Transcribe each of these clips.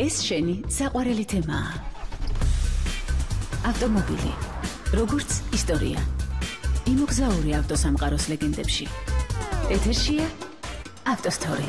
ეს შენი საყვარელი თემაა. ავტომობილი, როგორც ისტორია. იმოგზაური ავტოსამყაროს ლეგენდებში. ეთერშია ავტოსტორი.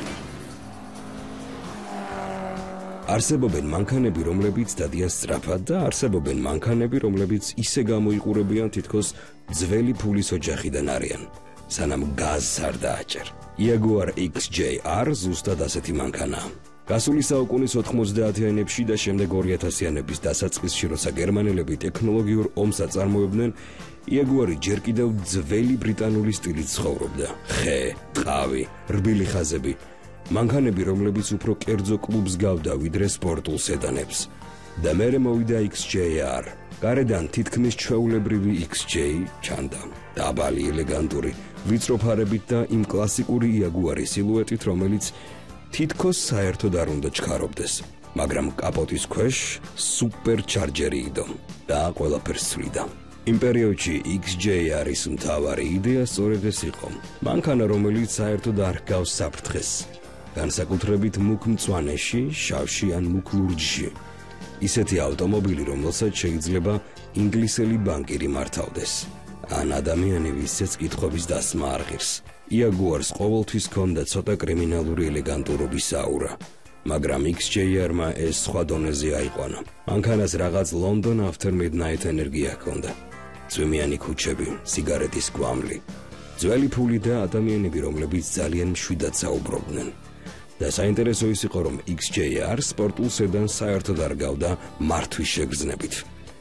არსებობენ მანქანები, რომლებიც დადიან სწრაფად და არსებობენ მანქანები, რომლებიც ისე გამოიყურებიან, თითქოს ძველი ფულის ოჯახიდან არიან, სანამ გაზს არ დააჭერ. Jaguar XJR ზუსტად ასეთი მანქანაა. გასული საუკუნის 90-იანებში და შემდეგ 2000-იანების დასაწყისში, როცა გერმანელები ტექნოლოგიურ ომს აწარმოებდნენ, Jaguar-ი ჯერ კიდევ ძველი ბრიტანული სტილით ცხოვრობდა. ხე, ტყავი, რბილი ხაზები. მანქანები, რომლებიც უფრო კერძო კლუბს გავდა ვიდრე სპორტულ სედანებს. და მერე მოვიდა XJR. გარედან თითქმის ჩვეულებრივი XJ ჩანდა. დაბალი, ელეგანტური, ვიწრო ფარებით და იმ კლასიკური Jaguar-ის სილუეტით, რომელიც თითქოს საერთოდ არ უნდა ჩქარობდეს. მაგრამ კაპოტის ქვეშ სუპერჩარჯერი იდო და ყველაფერს ცვლიდა. იმ პერიოდში XJR-ის მთავარი იდეა სწორედ ეს იყო. მანქანა, რომელიც საერთოდ არ ჰგავს საფრთხეს. განსაკუთრებით მუქ მწვანეში, შავში ან მუქ ლურჯში. ისეთი ავტომობილი, რომელსაც შეიძლება ინგლისელი ბანკირი მართავდეს. ან ადამიანი, ვისაც კითხვების დასმა არ ღირს. Jaguar-ს ყოველთვის ჰქონდა ცოტა კრიმინალური ელეგანტურობის აურა. მაგრამ XJR-მა ეს სხვა დონეზე აიყვანა. მანქანას რაღაც London After Midnight ენერგია ჰქონდა. წვიმიანი ქუჩები, სიგარეტის კვამლი, ძველი ფული და ადამიანები, რომლებიც ძალიან მშვიდად საუბრობდნენ. და საინტერესო ის იყო, რომ XJR სპორტულ სედანს საერთოდ არ გავდა მართვის შეგრძნებით.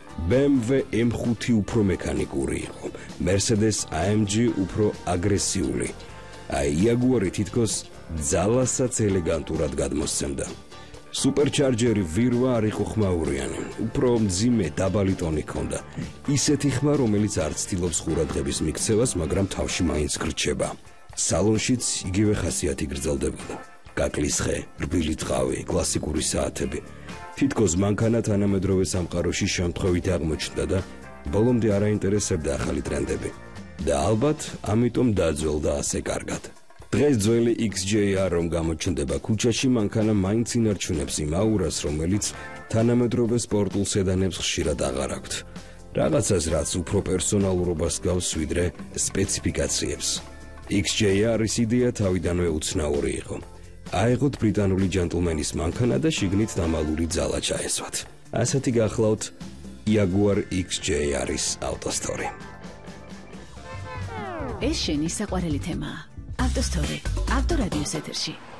BMW M5 უფრო მექანიკური იყო, Mercedes AMG უფრო აგრესიული. აი Jaguar-ი თითქოს ძალასაც ელეგანტურად გადმოსცემდა. სუპერჩარჯერი ვირვა არ იყო ხმაურიანი, უფრო მძიმე დაბალი ტონი ჰქონდა. ისეთი ხმა, რომელიც არ ცდილობს ყურადღების მიქცევას, მაგრამ თავში მაინც გრჩება. სალონშიც იგივე ხასიათი გრძელდებოდა. გაკლის ხე, რბილი ტყავი, კლასიკური საათები. თითქოს მანქანა თანამედროვე სამყაროში შემთხვევით აღმოჩნდა და ბოლომდე არ აინტერესებდა ახალი ტრენდები. და ალბათ ამიტომ დაძველდა ასე კარგად. დღეს ძველი XJR რომ გამოჩნდება ქუჩაში, მანქანა მაინც ინარჩუნებს იმ აურას, რომელიც თანამედროვე სპორტულ სედანებს ხშირად აღარ აქვთ. რაღაცას, რაც უფრო პერსონალურობას გავს ვიდრე სპეციფიკაციებს. XJR-ის იდეა თავიდანვე უცნაური იყო. აიღოთ ბრიტანული ჯენტლმენის მანქანა და შიგნით დამალული ძალა ჩაესვათ. ასეთი გახლავთ Jaguar XJR-ის ავტოსტორი. ეს შენი საყვარელი თემაა. ავტოსტორი, ავტორადიოს ეთერში.